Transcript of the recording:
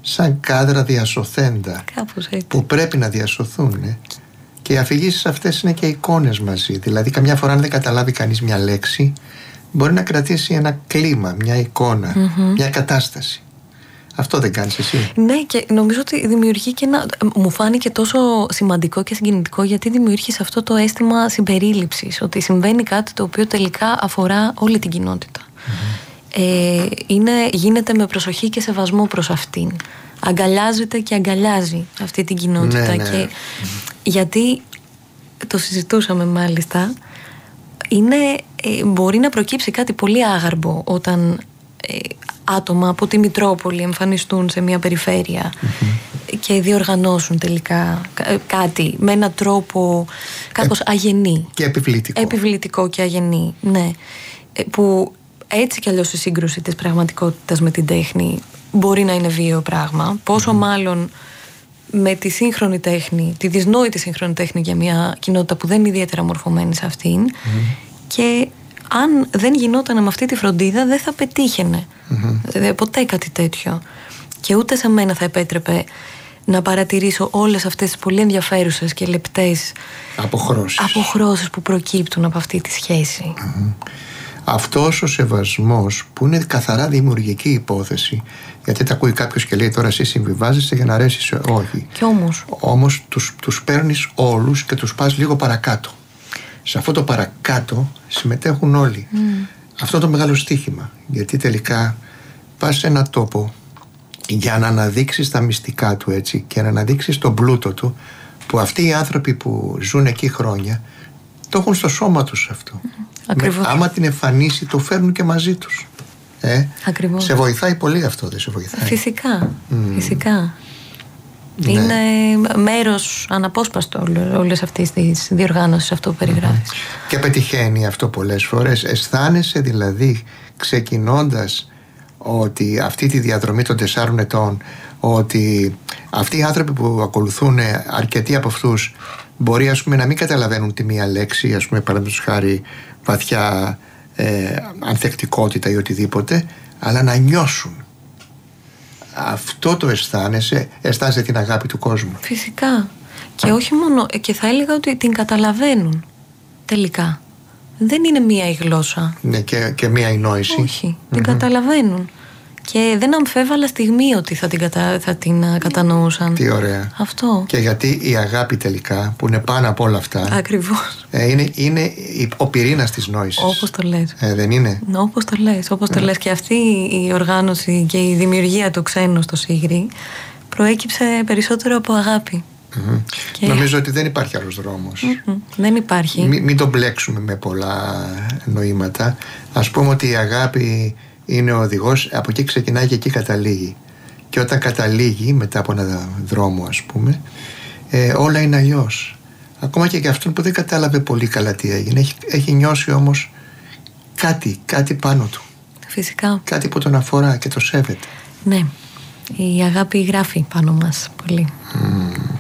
σαν κάδρα διασωθέντα, κάπως έτσι, που πρέπει να διασωθούν. Και οι αφηγήσεις αυτές είναι και εικόνες μαζί. Δηλαδή καμιά φορά αν δεν καταλάβει κανείς μια λέξη, μπορεί να κρατήσει ένα κλίμα, μια εικόνα, μια κατάσταση. Αυτό δεν κάνεις εσύ? Ναι, και νομίζω ότι δημιουργεί και ένα. Μου φάνηκε τόσο σημαντικό και συγκινητικό, γιατί δημιουργεί αυτό το αίσθημα συμπερίληψης, ότι συμβαίνει κάτι το οποίο τελικά αφορά όλη την κοινότητα. Γίνεται με προσοχή και σεβασμό προς αυτήν. Αγκαλιάζεται και αγκαλιάζει αυτή την κοινότητα. Ναι. Και γιατί το συζητούσαμε μάλιστα, μπορεί να προκύψει κάτι πολύ άγαρμπο όταν άτομα από τη Μητρόπολη εμφανιστούν σε μια περιφέρεια και διοργανώσουν τελικά κάτι με έναν τρόπο κάπως αγενή και επιβλητικό και αγενή, ναι, που έτσι κι αλλιώς η σύγκρουση της πραγματικότητας με την τέχνη μπορεί να είναι βίαιο πράγμα, πόσο μάλλον με τη σύγχρονη τέχνη, τη δυσνόητη σύγχρονη τέχνη για μια κοινότητα που δεν είναι ιδιαίτερα μορφωμένη σε αυτήν. Και αν δεν γινόταν με αυτή τη φροντίδα, δεν θα πετύχαινε ποτέ κάτι τέτοιο. Και ούτε σε μένα θα να παρατηρήσω όλες αυτές τις πολύ ενδιαφέρουσες και λεπτές αποχρώσεις που προκύπτουν από αυτή τη σχέση. Αυτός ο σεβασμός, που είναι καθαρά δημιουργική υπόθεση, γιατί τα ακούει κάποιος και λέει τώρα εσύ συμβιβάζεσαι για να αρέσεις, όχι. Και όμως τους παίρνεις όλους και τους πας λίγο παρακάτω. Σε αυτό το παρακάτω συμμετέχουν όλοι. Αυτό το μεγάλο στοίχημα, γιατί τελικά πας σε ένα τόπο για να αναδείξεις τα μυστικά του, έτσι, και να αναδείξεις τον πλούτο του, που αυτοί οι άνθρωποι που ζουν εκεί χρόνια το έχουν στο σώμα τους αυτό. Άμα την εμφανίσει, το φέρνουν και μαζί τους. Ακριβώς. Σε βοηθάει πολύ αυτό, δεν σε βοηθάει? Φυσικά. Ναι. Είναι μέρος αναπόσπαστο όλες αυτές τις διοργάνωσης, αυτό που περιγράφεις. Και πετυχαίνει αυτό πολλές φορές. Αισθάνεσαι δηλαδή, ξεκινώντας ότι αυτή τη διαδρομή των 4 ετών, ότι αυτοί οι άνθρωποι που ακολουθούν, αρκετοί από αυτούς μπορεί, ας πούμε, να μην καταλαβαίνουν τη μία λέξη, ας πούμε, παραδείγματος χάρη βαθιά ανθεκτικότητα ή οτιδήποτε, αλλά να νιώσουν. Αυτό το αισθάνεσαι την αγάπη του κόσμου. Φυσικά. Και όχι μόνο, και θα έλεγα ότι την καταλαβαίνουν τελικά. Δεν είναι μία η γλώσσα. Ναι, και μία η νόηση. Όχι, την καταλαβαίνουν. Και δεν αμφέβαλα στιγμή ότι θα την κατανοούσαν. Τι ωραία. Αυτό. Και γιατί η αγάπη τελικά, που είναι πάνω από όλα αυτά, ακριβώς, είναι ο πυρήνας της νόησης. Όπως το λες. Δεν είναι? Όπως το λες. Και αυτή η οργάνωση και η δημιουργία του Ξένου στο Σίγρη προέκυψε περισσότερο από αγάπη. Και νομίζω ότι δεν υπάρχει άλλος δρόμος. Δεν υπάρχει. Μην το μπλέξουμε με πολλά νοήματα. Ας πούμε ότι η αγάπη είναι ο οδηγός, από εκεί ξεκινάει και εκεί καταλήγει. Και όταν καταλήγει μετά από ένα δρόμο, ας πούμε, όλα είναι αλλιώς. Ακόμα και για αυτόν που δεν κατάλαβε πολύ καλά τι έγινε, έχει νιώσει όμως κάτι πάνω του. Φυσικά. Κάτι που τον αφορά και το σέβεται. Ναι, η αγάπη γράφει πάνω μας πολύ.